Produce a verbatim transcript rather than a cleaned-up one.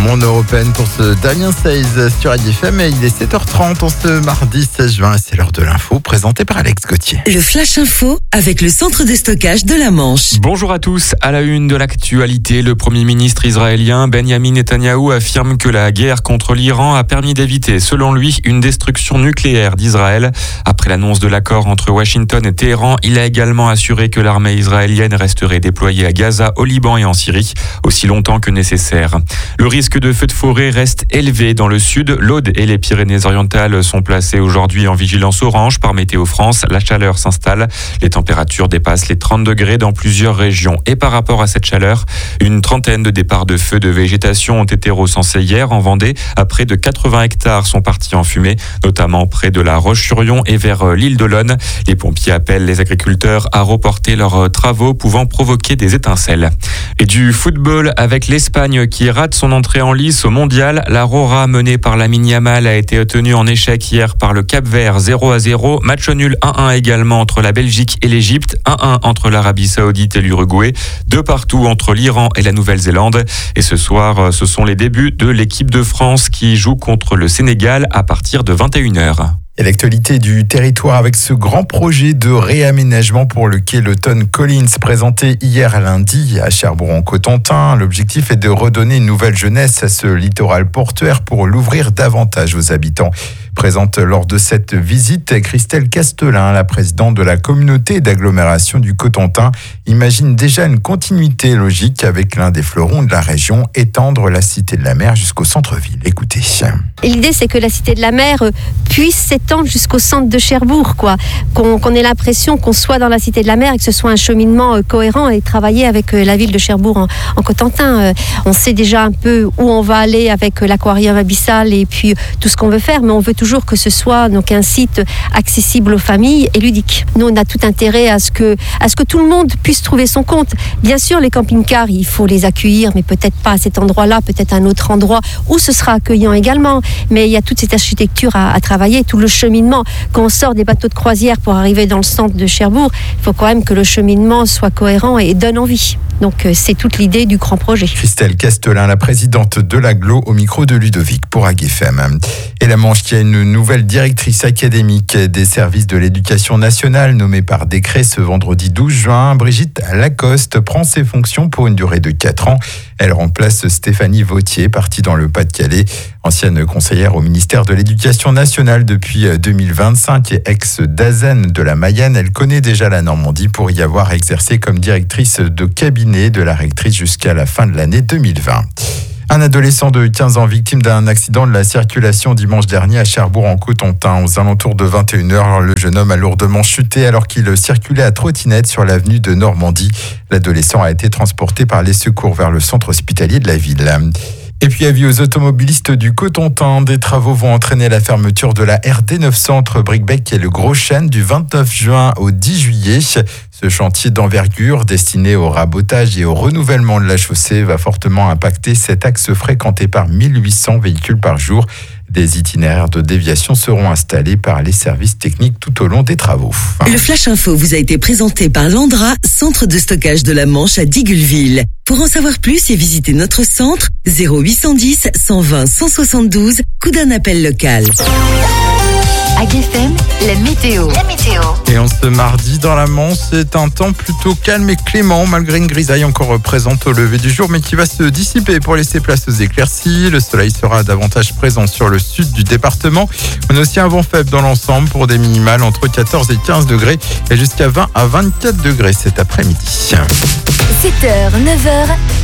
en européenne pour ce Damien Seize sur A D F M et il est sept heures trente en ce mardi seize juin. C'est l'heure de l'info présentée par Alex Gauthier. Le Flash Info avec le centre de stockage de la Manche. Bonjour à tous. À la une de l'actualité, le Premier ministre israélien Benjamin Netanyahou affirme que la guerre contre l'Iran a permis d'éviter, selon lui, une destruction nucléaire d'Israël. Après l'annonce de l'accord entre Washington et Téhéran, il a également assuré que l'armée israélienne resterait déployée à Gaza, au Liban et en Syrie, aussi longtemps que nécessaire. Le risque de feux de forêt reste élevé dans le sud. L'Aude et les Pyrénées-Orientales sont placés aujourd'hui en vigilance orange par Météo France. La chaleur s'installe. Les températures dépassent les trente degrés dans plusieurs régions. Et par rapport à cette chaleur, une trentaine de départs de feux de végétation ont été recensés hier en Vendée. À près de quatre-vingts hectares sont partis en fumée, notamment près de la Roche-sur-Yon et vers l'île d'Olonne. Les pompiers appellent les agriculteurs à reporter leurs travaux pouvant provoquer des étincelles. Et du football avec l'Espagne qui rate son entrée en lice au mondial. La Rora menée par Lamine Yamal a été tenue en échec hier par le Cap-Vert zéro à zéro. Match nul un un également entre la Belgique et l'Égypte. un un entre l'Arabie Saoudite et l'Uruguay. Deux partout entre l'Iran et la Nouvelle-Zélande. Et ce soir, ce sont les débuts de l'équipe de France qui joue contre le Sénégal à partir de vingt et une heures. Et l'actualité du territoire avec ce grand projet de réaménagement pour le quai l'Automne Collins présenté hier lundi à Cherbourg-en-Cotentin. L'objectif est de redonner une nouvelle jeunesse à ce littoral portuaire pour l'ouvrir davantage aux habitants. Présente lors de cette visite, Christelle Castelin, la présidente de la communauté d'agglomération du Cotentin, imagine déjà une continuité logique avec l'un des fleurons de la région, étendre la Cité de la Mer jusqu'au centre-ville. Écoutez. L'idée, c'est que la Cité de la Mer puisse s'étendre jusqu'au centre de Cherbourg, quoi. Qu'on, qu'on ait l'impression qu'on soit dans la Cité de la Mer et que ce soit un cheminement cohérent et travailler avec la ville de Cherbourg en, en Cotentin. On sait déjà un peu où on va aller avec l'aquarium abyssal et puis tout ce qu'on veut faire, mais on veut toujours que ce soit donc un site accessible aux familles et ludique. Nous, on a tout intérêt à ce que, à ce que tout le monde puisse trouver son compte. Bien sûr, les camping-cars, il faut les accueillir, mais peut-être pas à cet endroit-là, peut-être à un autre endroit où ce sera accueillant également. Mais il y a toute cette architecture à, à travailler, tout le cheminement. Quand on sort des bateaux de croisière pour arriver dans le centre de Cherbourg, il faut quand même que le cheminement soit cohérent et donne envie. Donc, c'est toute l'idée du grand projet. Christelle Castelin, la présidente de l'Agglo, au micro de Ludovic pour A D F M. Et la Manche qui a une nouvelle directrice académique des services de l'éducation nationale nommée par décret ce vendredi douze juin. Brigitte Lacoste prend ses fonctions pour une durée de quatre ans. Elle remplace Stéphanie Vautier, partie dans le Pas-de-Calais, ancienne conseillère au ministère de l'Éducation nationale depuis deux mille vingt-cinq et ex-d'Azen de la Mayenne. Elle connaît déjà la Normandie pour y avoir exercé comme directrice de cabinet de la rectrice jusqu'à la fin de l'année deux mille vingt. Un adolescent de quinze ans victime d'un accident de la circulation dimanche dernier à Cherbourg-en-Cotentin. Aux alentours de vingt et une heures, le jeune homme a lourdement chuté alors qu'il circulait à trottinette sur l'avenue de Normandie. L'adolescent a été transporté par les secours vers le centre hospitalier de la ville. Et puis avis aux automobilistes du Cotentin, des travaux vont entraîner la fermeture de la R D neuf cents entre Bricbec et le Gros Chêne du vingt-neuf juin au dix juillet. Ce chantier d'envergure destiné au rabotage et au renouvellement de la chaussée va fortement impacter cet axe fréquenté par mille huit cents véhicules par jour. Des itinéraires de déviation seront installés par les services techniques tout au long des travaux. Le Flash Info vous a été présenté par Landra, centre de stockage de la Manche à Digueulville. Pour en savoir plus et visiter notre centre, zéro huit cent dix, cent vingt, cent soixante-douze, coup d'un appel local. A D F M, la météo. La météo. Et en ce mardi dans la Manche, c'est un temps plutôt calme et clément, malgré une grisaille encore présente au lever du jour, mais qui va se dissiper pour laisser place aux éclaircies. Le soleil sera davantage présent sur le sud du département. On a aussi un vent faible dans l'ensemble pour des minimales entre quatorze et quinze degrés et jusqu'à vingt à vingt-quatre degrés cet après-midi. sept heures, neuf heures.